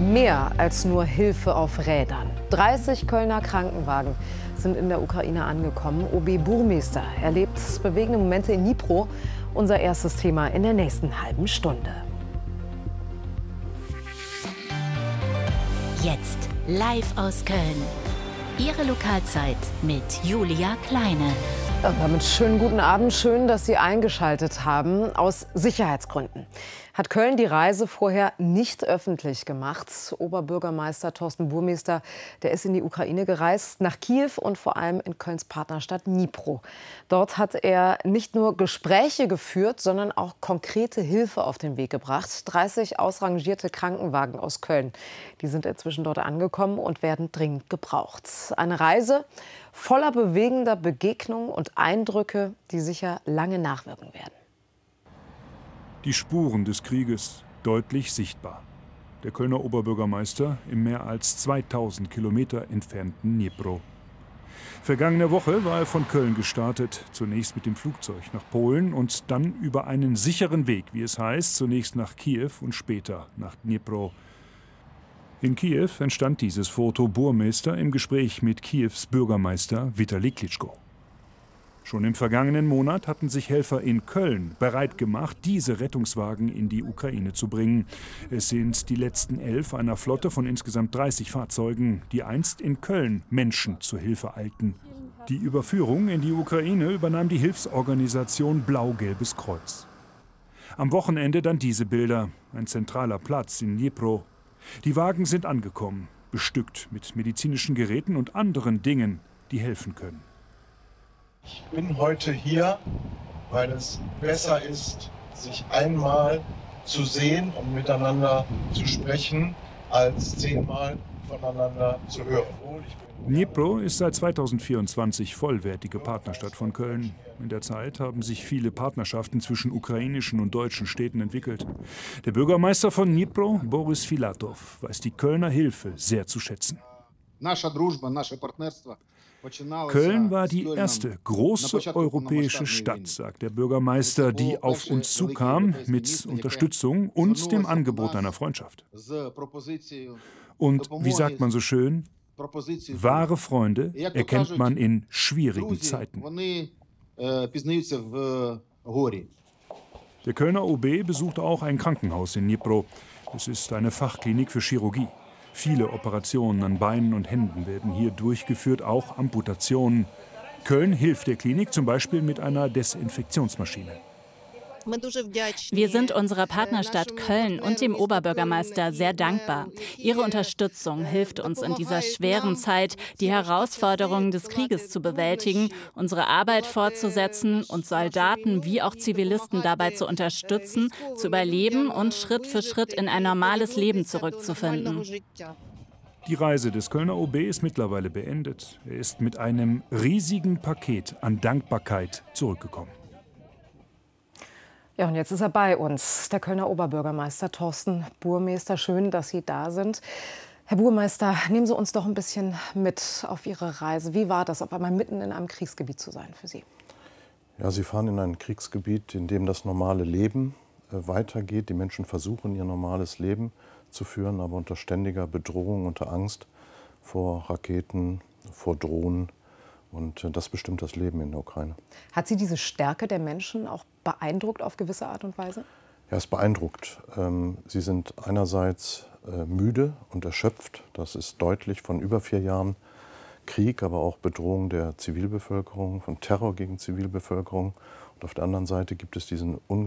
Mehr als nur Hilfe auf Rädern. 30 Kölner Krankenwagen sind in der Ukraine angekommen. OB Burmester erlebt bewegende Momente in Dnipro. Unser erstes Thema in der nächsten halben Stunde. Jetzt live aus Köln. Ihre Lokalzeit mit Julia Kleine. Und damit schönen guten Abend. Schön, dass Sie eingeschaltet haben. Aus Sicherheitsgründen hat Köln die Reise vorher nicht öffentlich gemacht. Oberbürgermeister Thorsten Burmester, der ist in die Ukraine gereist, nach Kiew und vor allem in Kölns Partnerstadt Dnipro. Dort hat er nicht nur Gespräche geführt, sondern auch konkrete Hilfe auf den Weg gebracht. 30 ausrangierte Krankenwagen aus Köln, die sind inzwischen dort angekommen und werden dringend gebraucht. Eine Reise voller bewegender Begegnungen und Eindrücke, die sicher lange nachwirken werden. Die Spuren des Krieges deutlich sichtbar. Der Kölner Oberbürgermeister im mehr als 2000 Kilometer entfernten Dnipro. Vergangene Woche war er von Köln gestartet, zunächst mit dem Flugzeug nach Polen und dann über einen sicheren Weg, wie es heißt, zunächst nach Kiew und später nach Dnipro. In Kiew entstand dieses Foto Burmester im Gespräch mit Kiews Bürgermeister Witali Klitschko. Schon im vergangenen Monat hatten sich Helfer in Köln bereit gemacht, diese Rettungswagen in die Ukraine zu bringen. Es sind die letzten 11 einer Flotte von insgesamt 30 Fahrzeugen, die einst in Köln Menschen zur Hilfe eilten. Die Überführung in die Ukraine übernahm die Hilfsorganisation Blau-Gelbes Kreuz. Am Wochenende dann diese Bilder, ein zentraler Platz in Dnipro. Die Wagen sind angekommen, bestückt mit medizinischen Geräten und anderen Dingen, die helfen können. Ich bin heute hier, weil es besser ist, sich einmal zu sehen und miteinander zu sprechen, als 10-mal voneinander zu hören. Dnipro ist seit 2024 vollwertige Partnerstadt von Köln. In der Zeit haben sich viele Partnerschaften zwischen ukrainischen und deutschen Städten entwickelt. Der Bürgermeister von Dnipro, Boris Filatov, weiß die Kölner Hilfe sehr zu schätzen. Köln war die erste große europäische Stadt, sagt der Bürgermeister, die auf uns zukam mit Unterstützung und dem Angebot einer Freundschaft. Und wie sagt man so schön, wahre Freunde erkennt man in schwierigen Zeiten. Der Kölner OB besucht auch ein Krankenhaus in Dnipro. Es ist eine Fachklinik für Chirurgie. Viele Operationen an Beinen und Händen werden hier durchgeführt, auch Amputationen. Köln hilft der Klinik zum Beispiel mit einer Desinfektionsmaschine. Wir sind unserer Partnerstadt Köln und dem Oberbürgermeister sehr dankbar. Ihre Unterstützung hilft uns in dieser schweren Zeit, die Herausforderungen des Krieges zu bewältigen, unsere Arbeit fortzusetzen und Soldaten wie auch Zivilisten dabei zu unterstützen, zu überleben und Schritt für Schritt in ein normales Leben zurückzufinden. Die Reise des Kölner OB ist mittlerweile beendet. Er ist mit einem riesigen Paket an Dankbarkeit zurückgekommen. Ja, und jetzt ist er bei uns, der Kölner Oberbürgermeister Thorsten Burmester. Schön, dass Sie da sind. Herr Burmester, nehmen Sie uns doch ein bisschen mit auf Ihre Reise. Wie war das, auf einmal mitten in einem Kriegsgebiet zu sein für Sie? Ja, Sie fahren in ein Kriegsgebiet, in dem das normale Leben weitergeht. Die Menschen versuchen, ihr normales Leben zu führen, aber unter ständiger Bedrohung, unter Angst vor Raketen, vor Drohnen. Und das bestimmt das Leben in der Ukraine. Hat Sie diese Stärke der Menschen auch beeindruckt auf gewisse Art und Weise? Ja, es beeindruckt. Sie sind einerseits müde und erschöpft. Das ist deutlich von über 4 Jahren Krieg, aber auch Bedrohung der Zivilbevölkerung, von Terror gegen Zivilbevölkerung. Und auf der anderen Seite gibt es diesen